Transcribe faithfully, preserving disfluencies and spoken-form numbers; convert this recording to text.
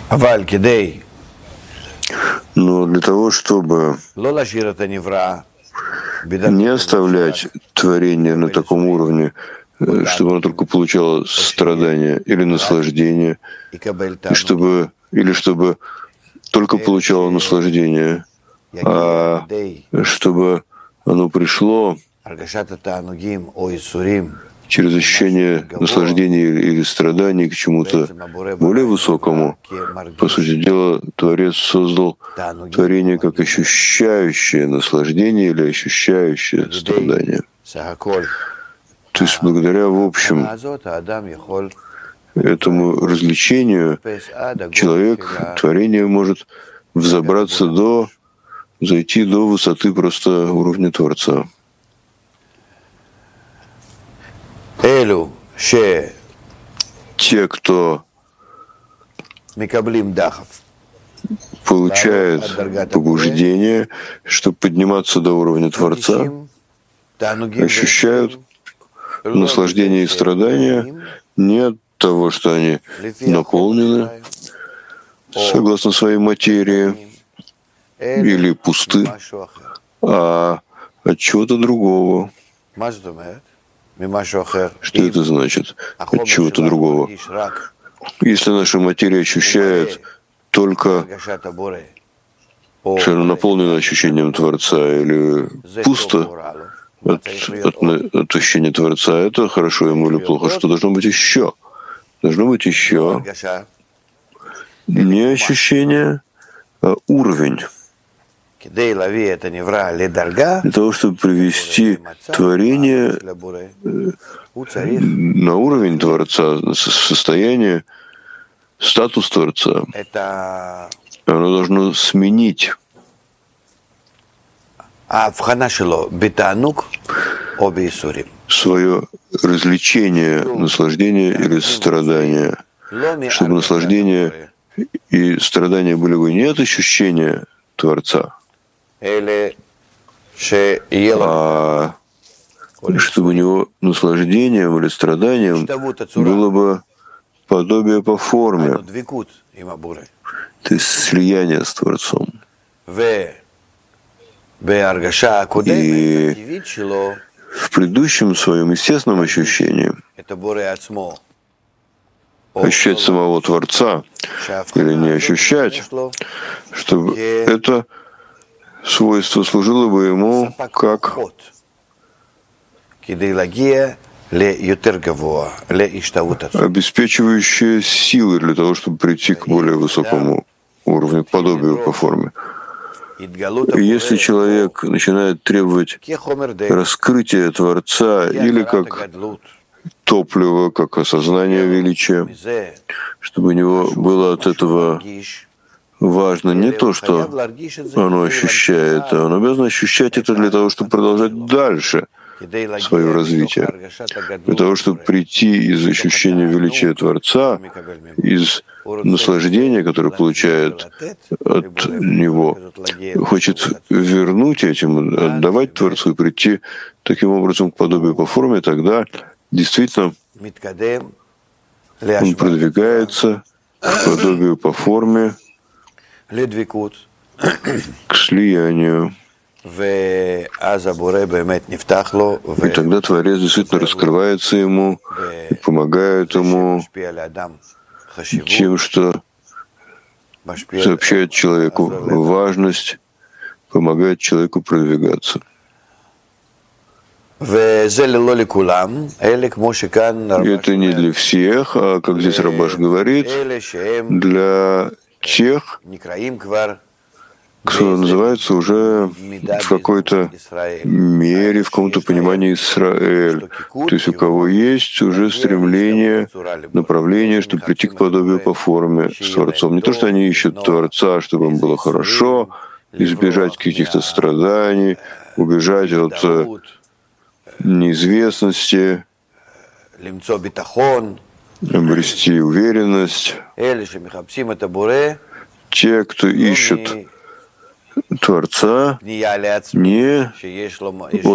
Но для того, чтобы не оставлять творение на таком уровне, чтобы оно только получало страдания или наслаждение, и чтобы, или чтобы только получало наслаждение, а чтобы оно пришло через ощущение наслаждения или страданий к чему-то более высокому. По сути дела, Творец создал творение как ощущающее наслаждение или ощущающее страдание. То есть благодаря, в общем, этому развлечению человек, творение может взобраться до, зайти до высоты просто уровня Творца. Те, кто получает побуждение, чтобы подниматься до уровня Творца, ощущают наслаждение и страдания не от того, что они наполнены согласно своей материи или пусты, а от чего-то другого. Что это значит? От чего-то другого. Если наша материя ощущает только, что она наполнена ощущением Творца или пусто от, от, от ощущения Творца, это хорошо ему или плохо. Что должно быть еще? Должно быть еще не ощущение, а уровень. Для того, чтобы привести творение на уровень Творца, на состояние, статус Творца, оно должно сменить свое развлечение, наслаждение или страдание, чтобы наслаждение и страдания были бы не от ощущения Творца, а чтобы у него наслаждением или страданием было бы подобие по форме, то есть слияние с Творцом. И в предыдущем своем естественном ощущении ощущать самого Творца или не ощущать, чтобы это свойство служило бы ему как обеспечивающая силы для того, чтобы прийти к более высокому уровню, к подобию по форме. И если человек начинает требовать раскрытия Творца или как топливо, как осознание величия, чтобы у него было от этого важно не то, что оно ощущает, а он обязан ощущать это для того, чтобы продолжать дальше свое развитие, для того, чтобы прийти из ощущения величия Творца, из наслаждения, которое получает от него, хочет вернуть этим, отдавать Творцу и прийти таким образом к подобию по форме, тогда действительно он продвигается к подобию по форме, к слиянию. И тогда Творец действительно раскрывается ему, и помогает ему тем, что сообщает человеку важность, помогает человеку продвигаться. И это не для всех, а, как здесь Рабаш говорит, для тех, кто называется уже в какой-то мере, в каком-то понимании Исраэль. То есть у кого есть уже стремление, направление, чтобы прийти к подобию по форме с Творцом. Не то, что они ищут Творца, чтобы им было хорошо, избежать каких-то страданий, убежать от неизвестности, обрести уверенность. Те, кто ищут Творца, не